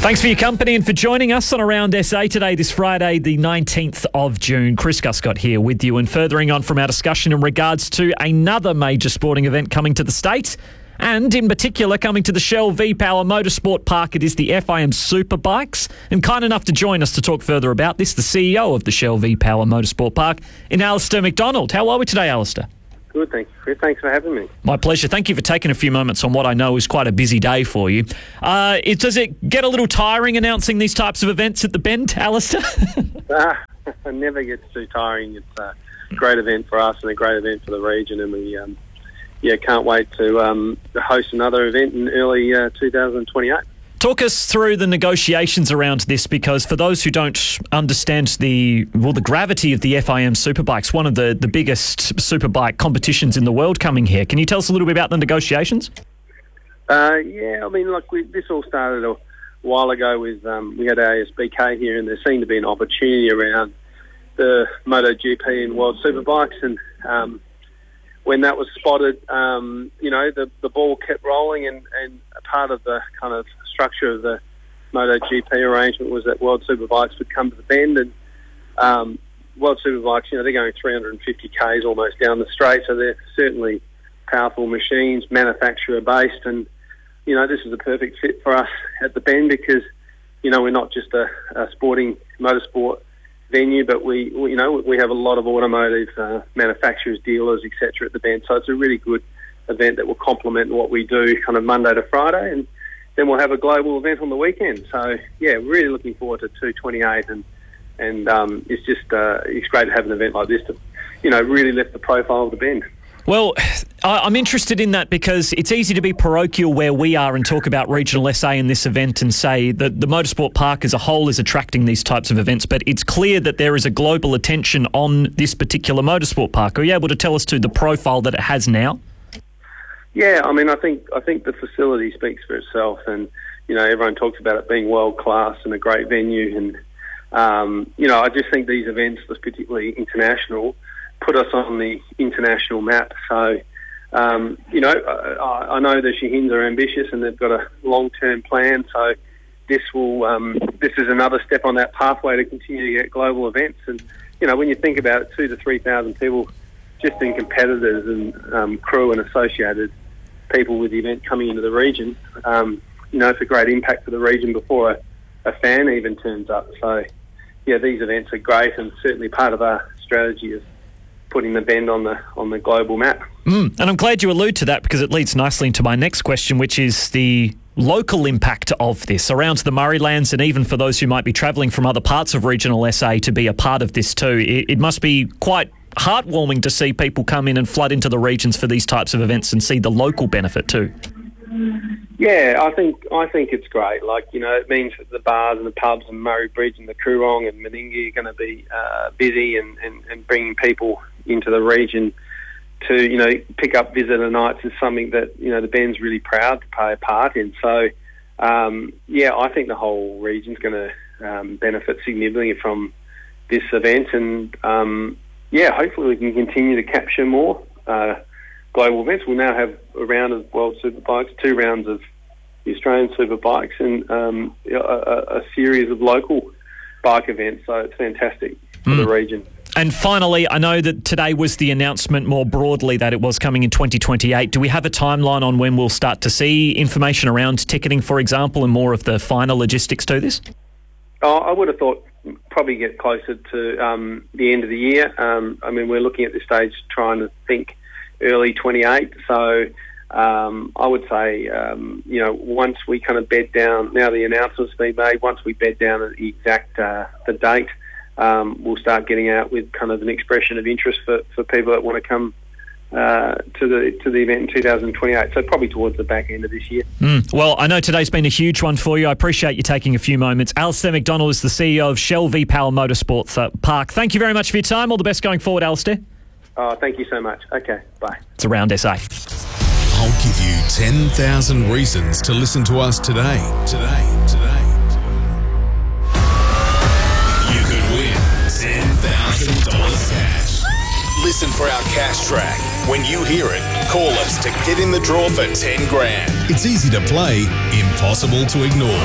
Thanks for your company and for joining us on Around SA today, this Friday, the 19th of June. Chris Guscott here with you, and furthering on from our discussion in regards to another major sporting event coming to the state, and in particular coming to the Shell V-Power Motorsport Park. It is the FIM Superbikes, and kind enough to join us to talk further about this, the CEO of the Shell V-Power Motorsport Park, in Alistair McDonald. How are we today, Alistair? Good, thank you, Chris. Thanks for having me. My pleasure. Thank you for taking a few moments on what I know is quite a busy day for you. Does it get a little tiring announcing these types of events at the Bend, Alistair? It never gets too tiring. It's a great event for us and a great event for the region, and we can't wait to host another event in early 2028. Talk us through the negotiations around this, because for those who don't understand the gravity of the FIM Superbikes, one of the biggest superbike competitions in the world coming here. Can you tell us a little bit about the negotiations? This all started a while ago with we had ASBK here, and there seemed to be an opportunity around the MotoGP and World Superbikes, and when that was spotted, the ball kept rolling, and a part of the kind of structure of the MotoGP arrangement was that World Superbikes would come to the Bend, and World Superbikes, they're going 350 k's almost down the straight, so they're certainly powerful machines, manufacturer-based, and, this is a perfect fit for us at the Bend because, we're not just a sporting motorsport venue, but we have a lot of automotive manufacturers, dealers, etc. at the Bend, so it's a really good event that will complement what we do kind of Monday to Friday, and then we'll have a global event on the weekend. So really looking forward to 228, and it's great to have an event like this to really lift the profile of the Bend. Well, I'm interested in that because it's easy to be parochial where we are and talk about regional SA in this event and say that the motorsport park as a whole is attracting these types of events, but it's clear that there is a global attention on this particular motorsport park. Are you able to tell us to the profile that it has now? Yeah, I think the facility speaks for itself, and everyone talks about it being world class and a great venue, and I just think these events, particularly international, put us on the international map. So I know the Shahins are ambitious and they've got a long-term plan. So this is another step on that pathway to continue to get global events. And when you think about it, 2,000 to 3,000 people just in competitors and crew and associated people with the event coming into the region, it's a great impact for the region before a fan even turns up. So, these events are great and certainly part of our strategy of putting the Bend on the global map. And I'm glad you allude to that because it leads nicely into my next question, which is the local impact of this around the Murraylands, and even for those who might be travelling from other parts of regional SA to be a part of this too. It must be quite heartwarming to see people come in and flood into the regions for these types of events and see the local benefit too. Yeah, I think it's great. It means that the bars and the pubs and Murray Bridge and the Coorong and Meningie are going to be busy and bringing people into the region to, pick up visitor nights is something that, the Bend's really proud to play a part in. So, I think the whole region's going to benefit significantly from this event, and hopefully we can continue to capture more global events. We'll now have a round of World Superbikes, 2 rounds of the Australian Superbikes, and a series of local bike events. So it's fantastic for the region. And finally, I know that today was the announcement more broadly that it was coming in 2028. Do we have a timeline on when we'll start to see information around ticketing, for example, and more of the final logistics to this? I would have thought probably get closer to the end of the year. We're looking at this stage trying to think early 28. So I would say, once we kind of bed down, now the announcement's been made, once we bed down the exact the date, we'll start getting out with kind of an expression of interest for people that want to come to the event in 2028. So probably towards the back end of this year. Well, I know today's been a huge one for you. I appreciate you taking a few moments. Alistair McDonald is the CEO of Shell V-Power Motorsports Park. Thank you very much for your time. All the best going forward, Alistair. Oh, thank you so much. Okay, bye. It's Around SA. I'll give you 10,000 reasons to listen to us today. You could win $10,000 cash. Listen for our cash track. When you hear it, call us to get in the draw for 10 grand. It's easy to play, impossible to ignore.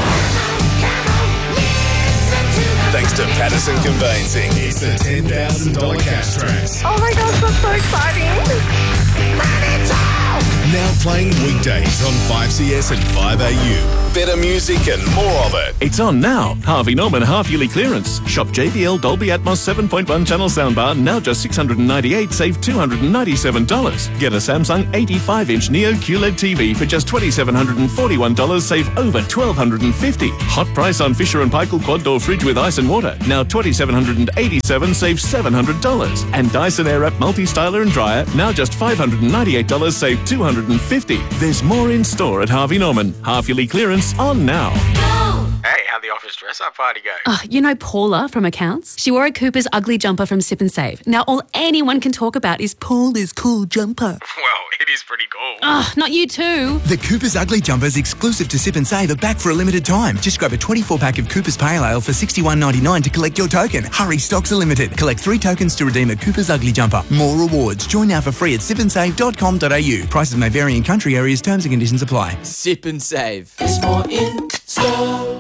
Thanks to Patterson Conveyancing. It's the $10,000 cash track. Oh my gosh, that's so exciting. Now playing weekdays on 5CS and 5AU. Better music and more of it. It's on now. Harvey Norman half-yearly clearance. Shop JBL Dolby Atmos 7.1 channel soundbar, now just $698, save $297. Get a Samsung 85-inch Neo QLED TV for just $2,741, save over $1,250. Hot price on Fisher & Paykel quad door fridge with ice and water, now $2,787, save $700. And Dyson Airwrap multi-styler and dryer, now just $598, save $250. There's more in store at Harvey Norman. Half-yearly clearance on now. Hey, how'd the office dress-up party go? You know Paula from accounts? She wore a Cooper's ugly jumper from Sip and Save. Now all anyone can talk about is Paula's cool jumper. Well, it is pretty cool. Not you too. The Cooper's Ugly Jumpers exclusive to Sip and Save are back for a limited time. Just grab a 24-pack of Cooper's Pale Ale for $61.99 to collect your token. Hurry, stocks are limited. Collect 3 tokens to redeem a Cooper's Ugly Jumper. More rewards. Join now for free at sipandsave.com.au. Prices may vary in country areas. Terms and conditions apply. Sip and Save. There's more in store.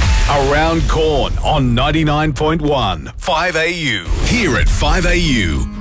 Around Corn on 99.1 5AU. Here at 5AU,